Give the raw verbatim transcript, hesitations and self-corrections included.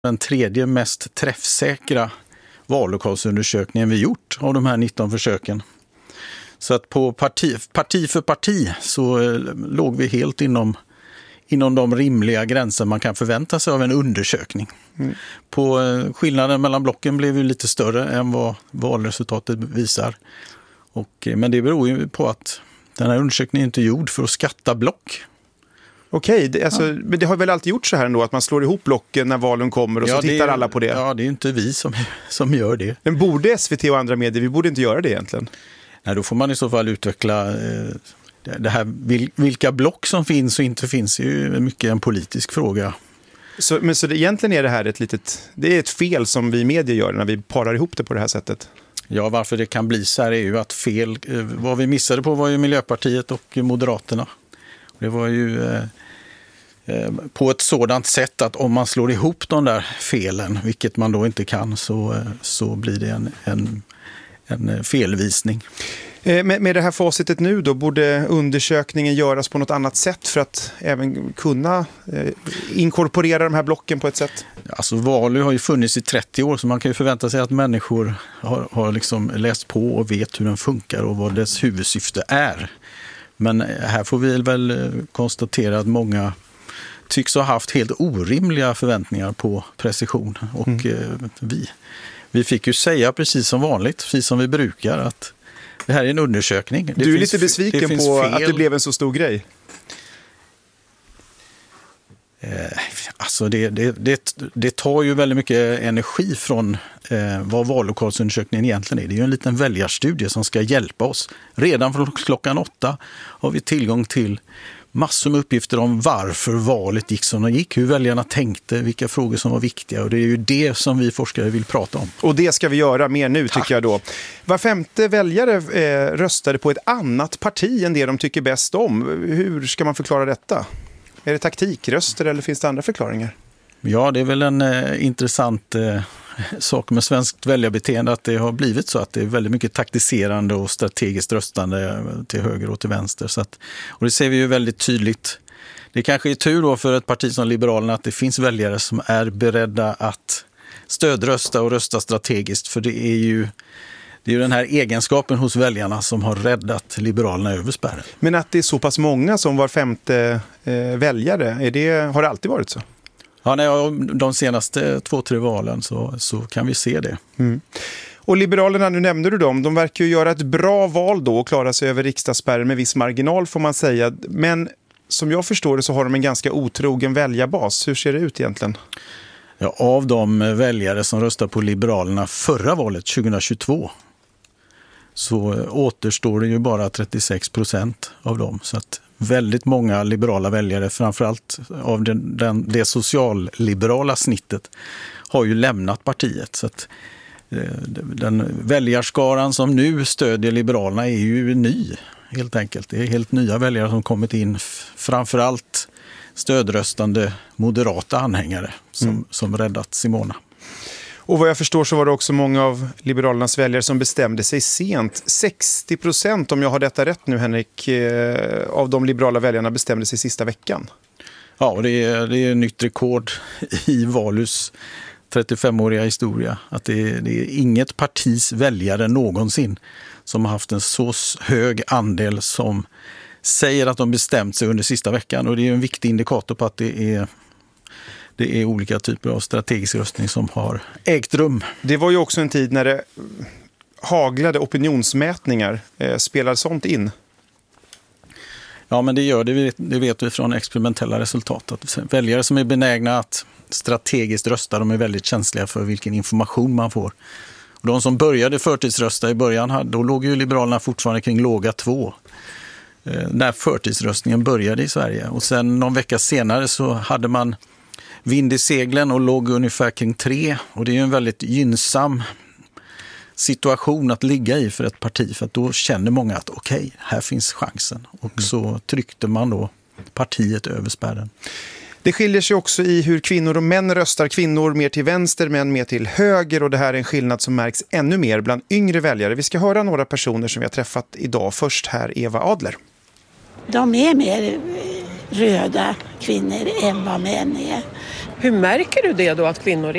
Den tredje mest träffsäkra vallokalsundersökningen vi gjort av de här nitton försöken. Så att på parti, parti för parti så eh, låg vi helt inom, inom de rimliga gränser man kan förvänta sig av en undersökning. Mm. På eh, skillnaden mellan blocken blev ju lite större än vad valresultatet visar. Och, eh, men det beror ju på att den här undersökningen är inte gjord för att skatta block. Okej, det, alltså, ja. Men det har väl alltid gjort så här ändå att man slår ihop blocken när valen kommer och ja, så tittar är, alla på det. Ja, det är ju inte vi som, som gör det. Men borde S V T och andra medier, vi borde inte göra det egentligen? Nej, då får man i så fall utveckla eh, det här, vil, vilka block som finns och inte finns är ju mycket en politisk fråga. Så, men så det, egentligen är det här ett litet, det är ett fel som vi medier gör när vi parar ihop det på det här sättet? Ja, varför det kan bli så här är ju att fel, eh, vad vi missade på var ju Miljöpartiet och Moderaterna. Det var ju eh, eh, på ett sådant sätt att om man slår ihop de där felen, vilket man då inte kan, så, eh, så blir det en, en, en felvisning. Eh, med, med det här facitet nu då, borde undersökningen göras på något annat sätt för att även kunna eh, inkorporera de här blocken på ett sätt? Alltså Valu har ju funnits i trettio år så man kan ju förvänta sig att människor har, har liksom läst på och vet hur den funkar och vad dess huvudsyfte är. Men här får vi väl konstatera att många tycks ha haft helt orimliga förväntningar på precision. Och mm. vi, vi fick ju säga precis som vanligt, precis som vi brukar, att det här är en undersökning. Det du är finns, lite besviken på fel. Att det blev en så stor grej. Eh, alltså det, det, det, det tar ju väldigt mycket energi från eh, vad vallokalsundersökningen egentligen är. Det är ju en liten väljarstudie som ska hjälpa oss. Redan från klockan åtta har vi tillgång till massor med uppgifter om varför valet gick som det gick, hur väljarna tänkte, vilka frågor som var viktiga. Och det är ju det som vi forskare vill prata om. Och det ska vi göra mer nu. Tack. Tycker jag då. Var femte väljare eh, röstade på ett annat parti än det de tycker bäst om. Hur ska man förklara detta? Är det taktikröster eller finns det andra förklaringar? Ja, det är väl en eh, intressant eh, sak med svenskt väljarbeteende att det har blivit så att det är väldigt mycket taktiserande och strategiskt röstande till höger och till vänster. Så att, och det ser vi ju väldigt tydligt. Det kanske är tur då för ett parti som Liberalerna att det finns väljare som är beredda att stödrösta och rösta strategiskt, för det är ju Det är ju den här egenskapen hos väljarna som har räddat Liberalerna över spärren. Men att det är så pass många som var femte eh, väljare, är det, har det alltid varit så? Ja, nej, de senaste två, tre valen så, så kan vi se det. Mm. Och Liberalerna, nu nämnde du dem, de verkar ju göra ett bra val då och klara sig över riksdagsspärren med viss marginal får man säga. Men som jag förstår det så har de en ganska otrogen väljarbas. Hur ser det ut egentligen? Ja, av de väljare som röstade på Liberalerna förra valet tjugohundratjugotvå så återstår det ju bara trettiosex procent av dem. Så att väldigt många liberala väljare, framförallt av den, den, det socialliberala snittet, har ju lämnat partiet. Så att den väljarskaran som nu stödjer Liberalerna är ju ny, helt enkelt. Det är helt nya väljare som kommit in, framförallt stödröstande moderata anhängare som, mm. som räddat Simona. Och vad jag förstår så var det också många av Liberalernas väljare som bestämde sig sent. sextio procent, om jag har detta rätt nu Henrik, eh, av de liberala väljarna bestämde sig sista veckan. Ja, och det är, det är ett nytt rekord i Valus trettiofemåriga historia. Att det är, det är inget partis väljare någonsin som har haft en så hög andel som säger att de bestämt sig under sista veckan. Och det är en viktig indikator på att det är, det är olika typer av strategisk röstning som har ägt rum. Det var ju också en tid när det haglade opinionsmätningar. Eh, spelar sånt in? Ja, men det gör det. Det vet vi från experimentella resultat. Att väljare som är benägna att strategiskt rösta, de är väldigt känsliga för vilken information man får. Och de som började förtidsrösta i början, då låg ju Liberalerna fortfarande kring låga två. När förtidsröstningen började i Sverige. Och sen någon vecka senare så hade man vind i seglen och låg ungefär kring tre. Och det är ju en väldigt gynnsam situation att ligga i för ett parti. För att då känner många att okej, okay, här finns chansen. Och mm. så tryckte man då partiet över spärren. Det skiljer sig också i hur kvinnor och män röstar. Kvinnor mer till vänster, män mer till höger. Och det här är en skillnad som märks ännu mer bland yngre väljare. Vi ska höra några personer som vi har träffat idag. Först här Eva Adler. De är mer röda kvinnor än vad män är. Hur märker du det då att kvinnor